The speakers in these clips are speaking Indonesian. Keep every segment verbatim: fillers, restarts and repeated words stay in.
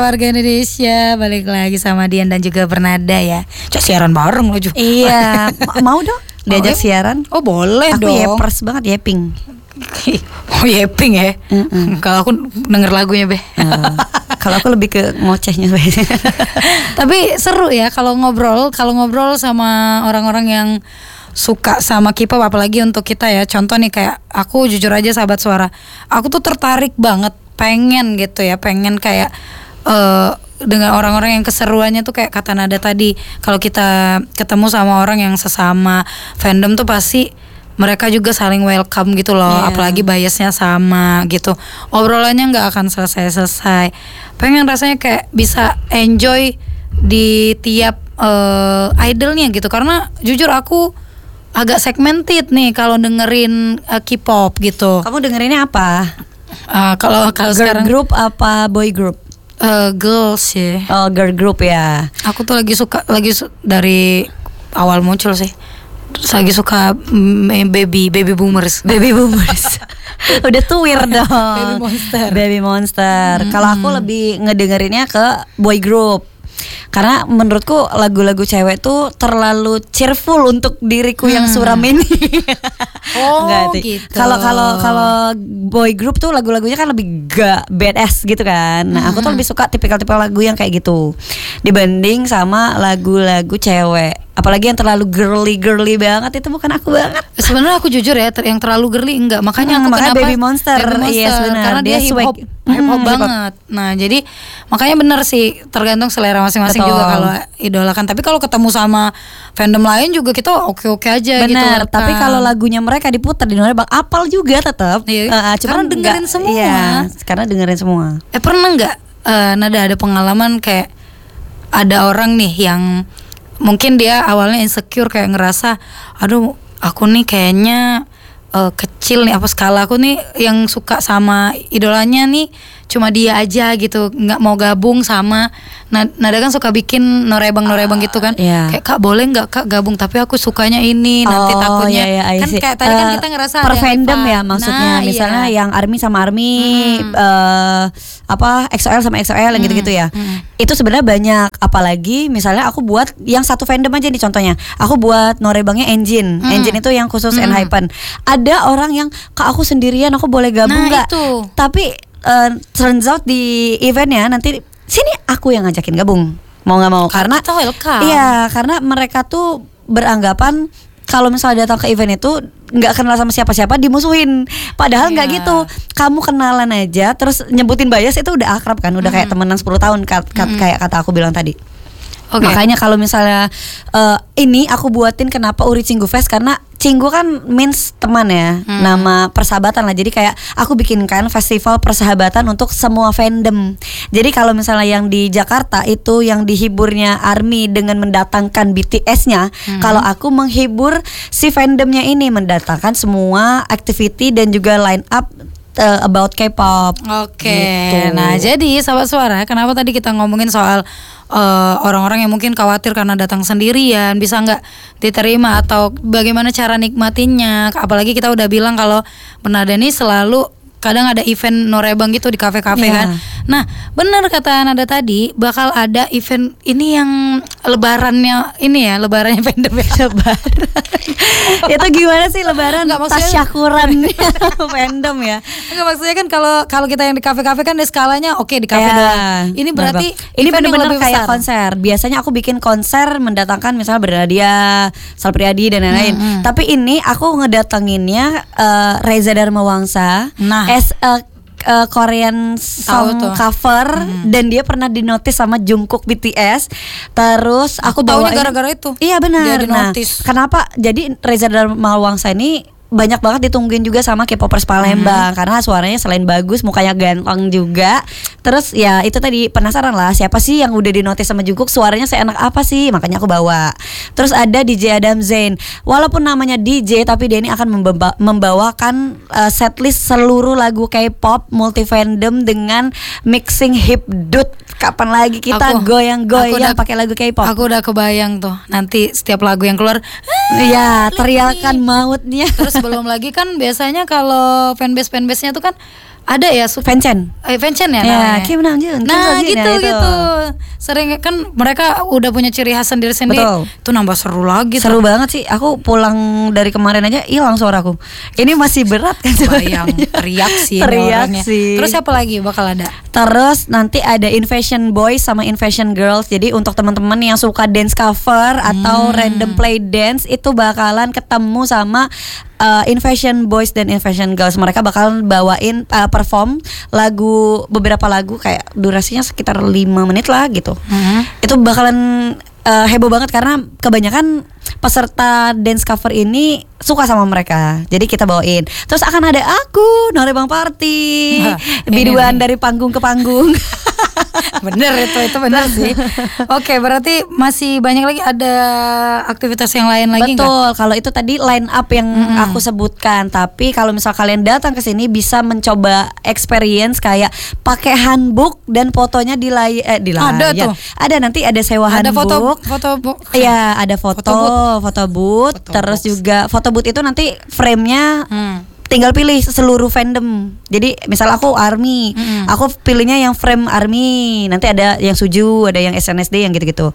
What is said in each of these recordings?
Warga Indonesia, balik lagi sama Dian dan juga Bernada ya. Cok siaran bareng lo juga. Iya, mau dong diajak oh, siaran? Oh boleh aku dong. Aku yepers banget, yeping. Oh yeping ya. Kalau aku denger lagunya be. Uh, kalau aku lebih ke ngocehnya be. Tapi seru ya kalau ngobrol, kalau ngobrol sama orang-orang yang suka sama K-pop, apalagi untuk kita ya. Contoh nih kayak aku jujur aja sahabat suara, aku tuh tertarik banget, pengen gitu ya, pengen kayak Uh, dengan orang-orang yang keseruannya tuh kayak kata Nada tadi, kalau kita ketemu sama orang yang sesama fandom tuh pasti mereka juga saling welcome gitu loh, yeah. Apalagi biasnya sama gitu, obrolannya nggak akan selesai-selesai. Pengen rasanya kayak bisa enjoy di tiap uh, idolnya gitu, karena jujur aku agak segmented nih kalau dengerin uh, K-pop gitu. Kamu dengerinnya apa? Uh, kalau kalau girl sekarang group apa boy group? Uh, girls ya. Oh, girl group ya. Aku tuh lagi suka, lagi su- dari awal muncul sih. Terus lagi suka mm, baby baby boomers. Baby boomers. Udah tuir dong. Baby monster. Baby monster. Mm-hmm. Kalau aku lebih ngedengerinnya ke boy group. Karena menurutku lagu-lagu cewek tuh terlalu cheerful untuk diriku hmm. yang suram ini. Oh gitu. Kalau kalau kalau boy group tuh lagu-lagunya kan lebih gak badass gitu kan. Nah, aku tuh lebih suka tipikal-tipikal lagu yang kayak gitu dibanding sama lagu-lagu cewek. Apalagi yang terlalu girly-girly banget, itu bukan aku banget. Sebenarnya aku jujur ya, ter- yang terlalu girly enggak. Makanya hmm, aku makanya kenapa Baby Monster, Baby Monster yes, benar. Karena dia, dia hip hop, hip hop banget. Nah jadi makanya bener sih, tergantung selera masing-masing. Betul. Juga kalau idolakan. Tapi kalau ketemu sama fandom lain juga kita oke-oke aja. Bener, gitu. Benar. Tapi kalau lagunya mereka diputar di Indonesia, bang apal juga tetap. Iya, uh, karena dengerin enggak, semua. Iya, karena dengerin semua. Eh pernah nggak uh, Nada ada pengalaman kayak ada orang nih yang mungkin dia awalnya insecure, kayak ngerasa, aduh aku nih kayaknya uh, kecil nih, apa skala aku nih yang suka sama idolanya nih cuma dia aja gitu, nggak mau gabung sama Nada kan suka bikin norebang-norebang gitu kan, yeah. Kayak kak boleh nggak kak gabung, tapi aku sukanya ini, nanti oh, takutnya yeah, yeah, kan kayak tadi kan kita ngerasa per fandom ya maksudnya, nah, misalnya iya. yang ARMY sama ARMY, hmm. uh, apa X O L sama X O L yang hmm. gitu-gitu ya, hmm. itu sebenarnya banyak. Apalagi misalnya aku buat yang satu fandom aja nih contohnya, aku buat norebangnya Engine, hmm. Engine itu yang khusus hmm. Enhypen. Ada orang yang kak aku sendirian, aku boleh gabung nggak? Nah, tapi uh, turns out di eventnya nanti sini aku yang ngajakin gabung, mau nggak mau, karena iya karena mereka tuh beranggapan kalau misalnya datang ke event itu nggak kenal sama siapa-siapa dimusuhin, padahal nggak yeah. gitu. Kamu kenalan aja terus nyebutin bias itu udah akrab kan, udah mm. kayak temenan sepuluh tahun kat, kat, mm. kayak kata aku bilang tadi. Okay. Makanya kalau misalnya uh, ini aku buatin kenapa Uri Cinggu Fest, karena Cinggu kan means teman ya, hmm. nama persahabatan lah. Jadi kayak aku bikinkan festival persahabatan untuk semua fandom. Jadi kalau misalnya yang di Jakarta itu yang dihiburnya ARMY dengan mendatangkan B T S-nya, hmm. kalau aku menghibur si fandomnya ini mendatangkan semua activity dan juga line up Uh, about K-pop. Oke. Okay. Gitu. Nah, jadi sahabat suara, kenapa tadi kita ngomongin soal uh, orang-orang yang mungkin khawatir karena datang sendirian, bisa nggak diterima atau bagaimana cara nikmatinya? Apalagi kita udah bilang kalau Bernada ini selalu kadang ada event norebang gitu di kafe-kafe yeah. kan. Nah, benar kata Nada tadi, bakal ada event ini yang lebarannya ini ya, lebarannya fandom ya. Lebaran. Itu gimana sih lebaran? Tasyakuran fandom ya. Enggak, maksudnya kan kalau kalau kita yang di kafe-kafe kan skalanya oke okay, di kafe yeah. doang. Ini berarti ini benar-benar kayak besar. Konser. Biasanya aku bikin konser mendatangkan misalnya Bernadia, Sal Priadi dan lain-lain. Hmm, hmm. Tapi ini aku ngedatanginnya uh, Reza Dharma Wangsa. Nah, as a uh, Korean song cover, hmm. dan dia pernah dinotis sama Jungkook B T S. Terus aku, aku taunya gara-gara itu. Iya benar. Dia dinotis. Nah, kenapa? Jadi Reza Dharma Wangsa ini banyak banget ditungguin juga sama K-popers Palembang, hmm. karena suaranya selain bagus, mukanya ganteng juga. Terus ya itu tadi penasaran lah, siapa sih yang udah dinotis sama Jungkook, suaranya seenak apa sih, makanya aku bawa. Terus ada D J Adam Zain, walaupun namanya D J tapi dia ini akan membawa, membawakan uh, setlist seluruh lagu K-pop multi fandom dengan mixing hip dut. Kapan lagi kita aku, goyang-goyang pakai lagu K-pop? Aku udah kebayang tuh nanti setiap lagu yang keluar, ya teriakan mautnya. Terus belum lagi kan biasanya kalau fanbase fanbase-nya tuh kan ada ya suka Fancen. Eh, Fancen ya, ya Kim Namjoon. Nah gitu ya, gitu. Sering kan mereka udah punya ciri khas sendiri-sendiri. Betul. Itu nambah seru lagi. Seru tuh. banget sih. Aku pulang dari kemarin aja hilang suaraku. Ini masih berat kan? Bayang teriak sih. Teriak sih. Terus siapa lagi bakal ada? Terus nanti ada Invasion Boys sama Invasion Girls. Jadi untuk teman-teman yang suka dance cover atau Hmm. random play dance itu bakalan ketemu sama uh, Invasion Boys dan Invasion Girls. Mereka bakalan bawain uh, perform lagu, beberapa lagu kayak durasinya sekitar lima menit lah gitu. Hmm. Itu bakalan uh, heboh banget karena kebanyakan peserta dance cover ini suka sama mereka. Jadi kita bawain. Terus akan ada aku, Norebang Party, Wah, biduan ini. dari panggung ke panggung. Bener itu itu bener sih. Oke, berarti masih banyak lagi ada aktivitas yang lain lagi nggak? Betul. Kalau itu tadi line up yang Mm-mm. aku sebutkan. Tapi kalau misal kalian datang ke sini bisa mencoba experience kayak pakai handbook dan fotonya di layar. Eh, di layar. Ada tuh. Ada nanti ada sewa Ada foto handbook. foto bu- Iya, ada foto, Foto booth. foto booth, Foto terus box. juga foto booth itu nanti frame-nya Hmm. tinggal pilih seluruh fandom. Jadi misal aku ARMY, Mm-mm. aku pilihnya yang frame ARMY. Nanti ada yang Suju, ada yang S N S D yang gitu-gitu.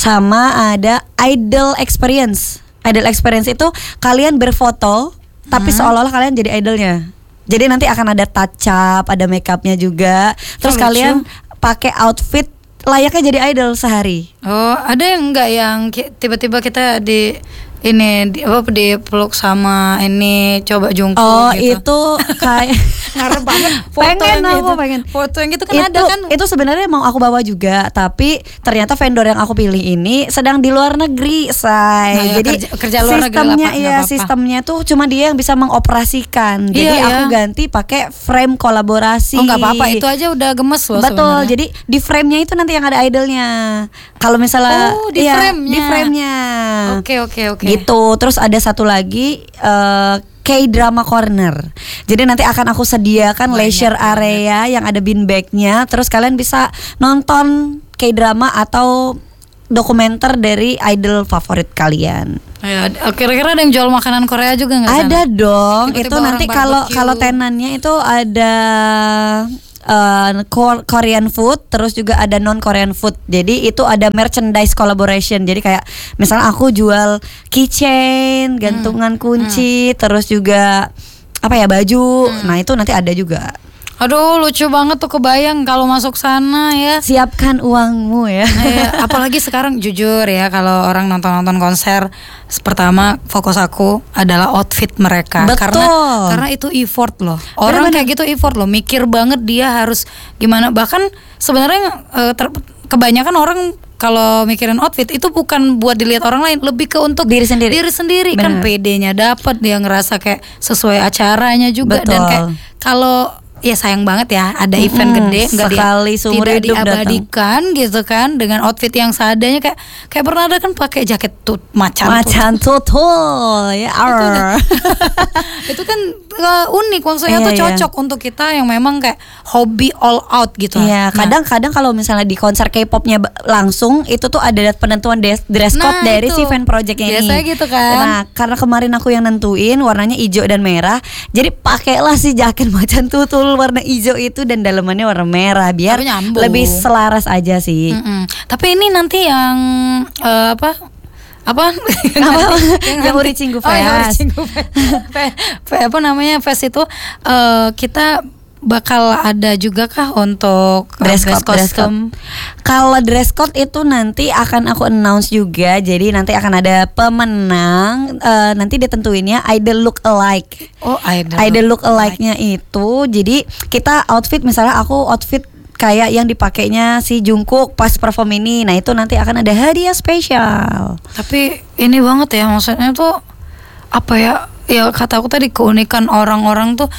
Sama ada idol experience. Idol experience itu kalian berfoto tapi Hmm. seolah-olah kalian jadi idolnya. Jadi nanti akan ada touch up, ada make upnya juga. Terus lucu. kalian pakai outfit layaknya jadi idol sehari. Oh, ada yang enggak yang ki- tiba-tiba kita di ini di, apa dipeluk sama ini coba Jungkook Oh gitu. itu kayak Ngarep banget foto pengen yang aku gitu. pengen Foto yang gitu kan itu, ada kan. itu sebenarnya mau aku bawa juga, tapi ternyata vendor yang aku pilih ini sedang di luar negeri, say. Nah, ya, Jadi kerja- kerja luar negeri sistemnya lah, Pak, nggak ya apa-apa. sistemnya tuh cuma dia yang bisa mengoperasikan. Jadi Iya, aku ya. ganti pakai frame kolaborasi. Oh nggak apa-apa, itu aja udah gemes loh. Betul. sebenarnya. Jadi di frame-nya itu nanti yang ada idolnya. Kalau misalnya Oh, di iya, frame-nya. di frame-nya. Oke oke oke. Gitu. Terus ada satu lagi eh, K-drama corner. Jadi nanti akan aku sediakan Banyak leisure banget. area yang ada beanbagnya. Terus kalian bisa nonton K-drama atau dokumenter dari idol favorit kalian. Ya, kira-kira ada yang jual makanan Korea juga nggak? Ada sana? dong. Tiba-tiba Itu orang nanti kalau barbecue. kalau tenannya itu ada uh, Ko- Korean food, terus juga ada non Korean food. Jadi itu ada merchandise collaboration. Jadi kayak misalnya aku jual keychain, gantungan kunci, terus juga apa ya baju. Nah itu nanti ada juga. Aduh lucu banget tuh, kebayang kalau masuk sana ya. Siapkan uangmu ya. Eh, apalagi sekarang jujur ya, kalau orang nonton-nonton konser, pertama fokus aku adalah outfit mereka. Betul. Karena karena itu effort loh. Orang Bener-bener. kayak gitu effort loh, mikir banget dia harus gimana. Bahkan sebenarnya eh, ter- kebanyakan orang kalau mikirin outfit itu bukan buat dilihat orang lain, lebih ke untuk Diri sendiri. Diri sendiri kan Bener. pedenya dapat, dia ngerasa kayak sesuai acaranya juga. Betul. Dan kayak kalau ya sayang banget ya ada event Mm-mm, gede nggak sekali seumur tidak hidup datang. diabadikan gitu kan dengan outfit yang seadanya. Kayak kayak pernah ada kan pakai jaket tut macan tut. Macan tutul ya. Arr. Itu kan uh, unik, maksudnya Iya, tuh iya. cocok untuk kita yang memang kayak hobi all out gitu. Iya, Nah, kadang-kadang kalau misalnya di konser K-popnya ba- langsung itu tuh ada penentuan des- dress code Nah, dari itu. si fan projectnya ini. Biasanya gitu kan. Nah, karena kemarin aku yang nentuin warnanya hijau dan merah, jadi pakailah si jaket macan tutul warna hijau itu dan dalamannya warna merah biar Tapi nyambung. lebih selaras aja sih. mm-mm. Tapi ini nanti yang eh, apa? Apa? Apa? yang Yang nanti- Uri Cinggu Oh, yang Uri Fest. Cinggu Fest. Fe- fe- apa namanya fest itu eh, kita bakal ada juga kah untuk eh, Dress code, dress kostum? Kalau dress code itu nanti akan aku announce juga. Jadi nanti akan ada pemenang. eh, nanti ditentuinnya idol look alike. Oh, idol. Idol look alike-nya itu. Jadi kita outfit, misalnya aku outfit kayak yang dipakainya si Jungkook pas perform ini. Nah itu nanti akan ada hadiah spesial. Tapi ini banget ya, maksudnya tuh apa ya? Ya kata aku tadi, keunikan orang-orang tuh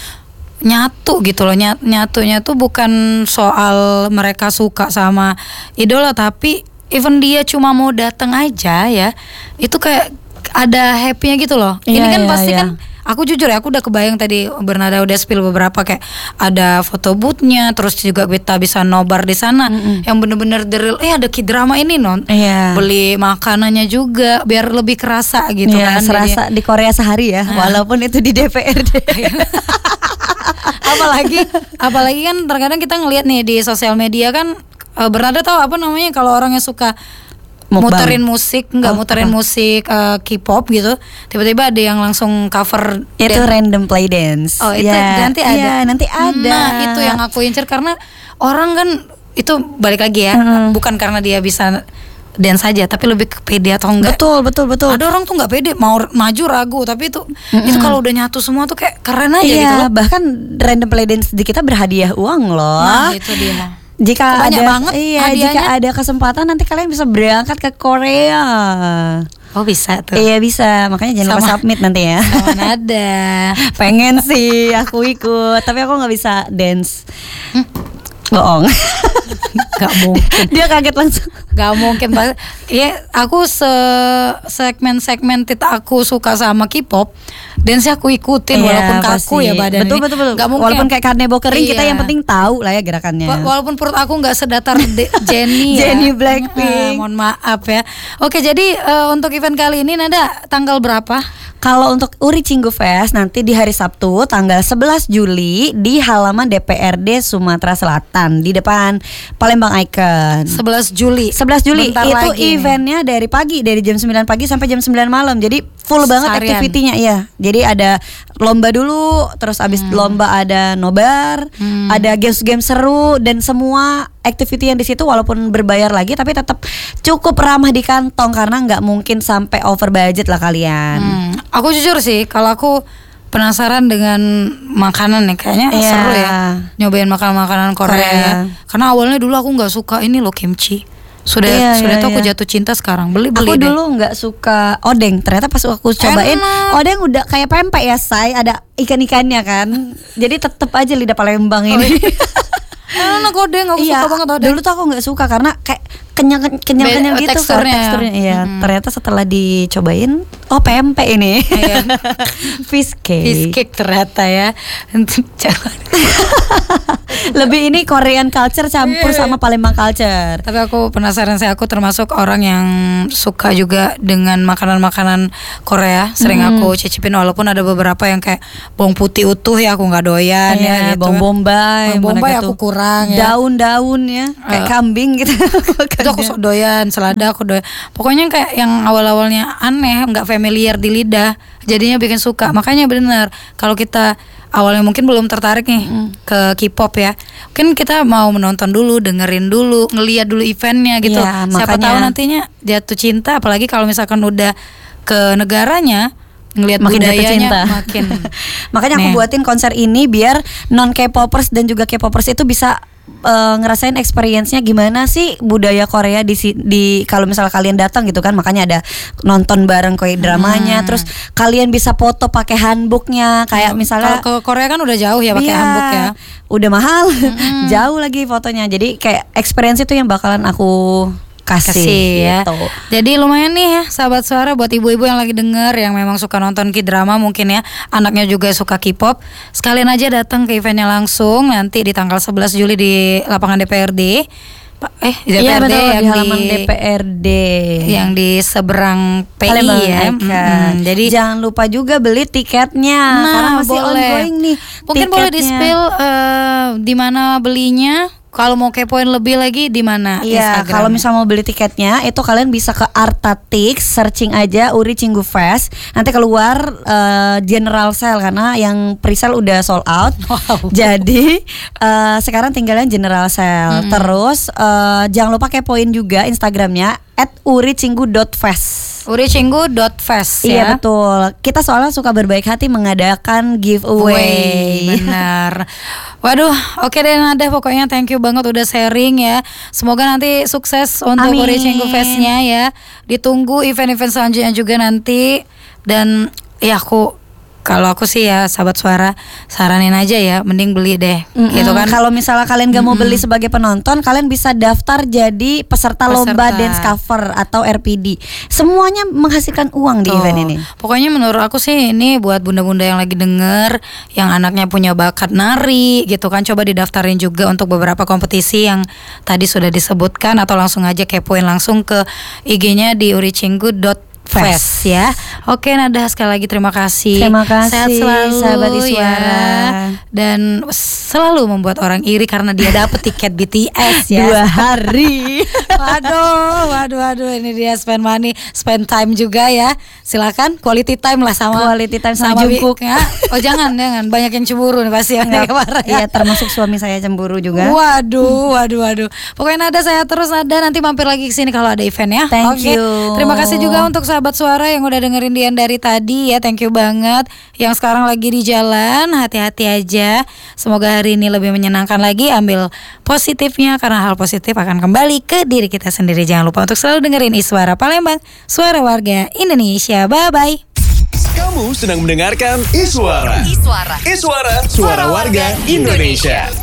nyatu gitu loh. Nyat, nyatunya tuh bukan soal mereka suka sama idola, tapi even dia cuma mau datang aja ya, itu kayak ada happy-nya gitu loh. Iya, Ini kan iya, pasti iya. kan aku jujur ya, aku udah kebayang tadi Bernada udah spill beberapa kayak ada foto boothnya, terus juga kita bisa nobar di sana, mm-hmm. yang bener-bener the real. Eh ada K-drama ini non, yeah. beli makanannya juga biar lebih kerasa gitu yeah, kan. Serasa jadi, di Korea sehari ya, nah. walaupun itu di D P R D. apalagi, apalagi kan terkadang kita ngelihat nih di sosial media kan, uh, Bernada tahu apa namanya kalau orang yang suka Mukbang. Muterin musik, enggak oh, muterin apa? musik uh, K-pop gitu. Tiba-tiba ada yang langsung cover itu dance. Random play dance. Oh, itu yeah. nanti ada. Yeah, nanti ada. Nah, itu yang aku incer karena orang kan itu balik lagi ya, hmm. bukan karena dia bisa dance saja, tapi lebih ke pede atau enggak. Betul, betul, betul. Ada orang tuh enggak pede, mau maju ragu, tapi itu mm-hmm. itu kalau udah nyatu semua tuh kayak keren aja yeah, gitu loh. Bahkan random play dance di kita berhadiah uang loh. Nah, itu dia. Jika banyak ada, banget iya, hadiahnya. Jika ada kesempatan nanti kalian bisa berangkat ke Korea. Oh bisa tuh. Iya bisa, makanya jangan lupa submit nanti ya. Sama ada. Pengen sih aku ikut, tapi aku nggak bisa dance. Hmm? Bohong. Gak mungkin. Dia kaget langsung. Gak mungkin banget. Ya aku se segmen-segmen titik aku suka sama K-pop, dance aku ikutin iya, walaupun kaku pasti. Ya badan betul, ini. Betul betul. Gak mungkin. Walaupun kayak karnebo kering iya. kita yang penting tahu lah ya gerakannya. Walaupun perut aku nggak sedatar de- Jennie. ya. Jennie Blackpink. Uh, mohon maaf ya. Oke jadi uh, untuk event kali ini Nada tanggal berapa? Kalau untuk Uri Cinggu Fest nanti di hari Sabtu tanggal sebelas Juli di halaman D P R D Sumatera Selatan di depan Palembang Icon. sebelas Juli. sebelas Juli Bentar itu lagi eventnya nih. Dari pagi dari jam sembilan pagi sampai jam sembilan malam. Jadi full banget aktivitinya ya. Jadi ada lomba dulu, terus abis hmm. lomba ada nobar, hmm. ada games-games seru dan semua activity yang di situ walaupun berbayar lagi tapi tetap cukup ramah di kantong karena nggak mungkin sampai over budget lah kalian. Hmm. Aku jujur sih kalau aku penasaran dengan makanan nih kayaknya yeah. seru ya nyobain makanan-makanan Korea, Korea. Ya. Karena awalnya dulu aku nggak suka ini loh kimchi. Sudah iya, sudah iya, tuh iya. aku jatuh cinta sekarang beli-beli aku deh. Dulu nggak suka odeng, ternyata pas aku cobain enak. Odeng udah kayak pempek ya say, ada ikan-ikannya kan. Jadi tetep aja lidah Palembang ini. Oh, iya. Enak odeng, aku iya, suka banget odeng. Dulu tuh aku nggak suka karena kayak kenyang kenyang kenyang gitu teksturnya. Kan, teksturnya iya. Hmm. Ternyata setelah dicobain, oh pempek ini. Iya. Fish cake. Fish cake ternyata ya. Lebih ini Korean culture campur sama Palembang culture. Tapi aku penasaran sih, aku termasuk orang yang suka juga dengan makanan-makanan Korea. Sering hmm. aku cicipin walaupun ada beberapa yang kayak bawang putih utuh ya aku nggak doyan iya, ya. Gitu. Bawang bombay, bawang bombay aku kurang ya. Daun-daun ya, kayak uh, kambing gitu. Itu aku sok doyan, selada aku doyan. Pokoknya kayak yang awal-awalnya aneh, nggak familiar di lidah, jadinya bikin suka. Makanya benar kalau kita awalnya mungkin belum tertarik nih mm. ke K-pop ya, mungkin kita mau menonton dulu, dengerin dulu, ngeliat dulu eventnya gitu. Ya, siapa tahu nantinya jatuh cinta, apalagi kalau misalkan udah ke negaranya ngelihat makin budayanya cinta. Makin. Makanya aku buatin konser ini biar non K-popers dan juga K-popers itu bisa Uh, ngerasain experience-nya gimana sih budaya Korea di di kalau misalnya kalian datang gitu kan, makanya ada nonton bareng kayak dramanya, hmm. terus kalian bisa foto pakai handbooknya kayak misalnya kalau ke Korea kan udah jauh ya pakai iya, handbook ya, udah mahal, hmm. jauh lagi fotonya, jadi kayak experience itu yang bakalan aku kasih, kasih ya. Gitu. Jadi lumayan nih ya sahabat suara buat ibu-ibu yang lagi denger yang memang suka nonton K-drama mungkin ya, anaknya juga suka K-pop, sekalian aja datang ke eventnya langsung nanti di tanggal sebelas Juli di lapangan D P R D. Eh di D P R D iya, betul, yang di halaman di, D P R D yang di seberang P I ya. Hmm, jadi jangan lupa juga beli tiketnya nah, karena masih boleh. ongoing nih. Mungkin tiketnya. Boleh di-spill uh, di mana belinya? Kalau mau kepoin lebih lagi di mana? Iya, kalau misalnya mau beli tiketnya itu kalian bisa ke Artatix, searching aja Uri Cinggu Fest. Nanti keluar uh, general sale karena yang pre-sale udah sold out. Wow. Jadi uh, sekarang tinggalnya general sale. Hmm. Terus uh, jangan lupa kepoin juga Instagramnya at uricinggu dot fest. uricinggu dot fest ya. Iya betul. Kita soalnya suka berbaik hati mengadakan giveaway. Benar. Waduh, oke deh Nada, pokoknya thank you banget udah sharing ya. Semoga nanti sukses untuk Uri Cinggu Fest-nya ya. Ditunggu event-event selanjutnya juga nanti. Dan ya aku kalau aku sih ya sahabat suara saranin aja ya, mending beli deh, mm-hmm. gitu kan. Kalau misalnya kalian gak mau mm-hmm. beli sebagai penonton, kalian bisa daftar jadi peserta, peserta lomba dance cover atau R P D. Semuanya menghasilkan uang di Tuh. event ini. Pokoknya menurut aku sih ini buat bunda-bunda yang lagi denger, yang anaknya punya bakat nari gitu kan, coba didaftarin juga untuk beberapa kompetisi yang tadi sudah disebutkan, atau langsung aja kepoin langsung ke I G-nya di uricinggu dot fest ya. Oke Nada, sekali lagi terima kasih. Terima kasih. Sehat selalu sahabat Iswara. Ya. Dan selalu membuat orang iri karena dia dapet tiket B T S ya. Dua hari. Waduh, waduh, waduh, ini dia spend money, spend time juga ya. Silakan quality time lah sama quality time sama, sama Jungkook ya. Oh jangan, jangan banyak yang cemburu nih pasti ya. Iya, termasuk suami saya cemburu juga. Waduh, waduh, waduh. Pokoknya Nada saya terus ada, nanti mampir lagi ke sini kalau ada event ya. Thank okay. you. Terima kasih juga untuk sahabat suara yang udah dengerin Dian dari tadi ya, thank you banget. Yang sekarang lagi di jalan, hati-hati aja. Semoga hari ini lebih menyenangkan lagi, ambil positifnya karena hal positif akan kembali ke diri kita sendiri. Jangan lupa untuk selalu dengerin Iswara Palembang, suara warga Indonesia. Bye bye. Kamu sedang mendengarkan Iswara. Iswara. Iswara, suara warga Indonesia.